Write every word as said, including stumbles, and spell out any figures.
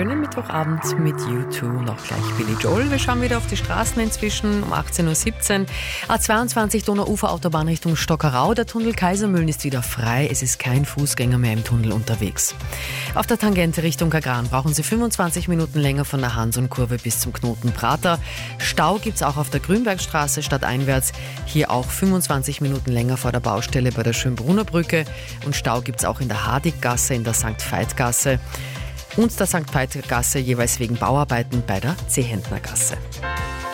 schönen Mittwochabend mit U zwei, noch gleich Billy Joel. Wir schauen wieder auf die Straßen inzwischen um achtzehn Uhr siebzehn. A zweiundzwanzig Donauuferautobahn Richtung Stockerau. Der Tunnel Kaisermühlen ist wieder frei. Es ist kein Fußgänger mehr im Tunnel unterwegs. Auf der Tangente Richtung Kagran brauchen Sie fünfundzwanzig Minuten länger von der Hanson-Kurve bis zum Knoten Prater. Stau gibt es auch auf der Grünbergstraße stadteinwärts. Hier auch fünfundzwanzig Minuten länger vor der Baustelle bei der Schönbrunner Brücke. Und Stau gibt es auch in der Hardiggasse, in der Sankt Veit-Gasse und der Sankt Veit-Gasse jeweils wegen Bauarbeiten bei der Zehentnergasse.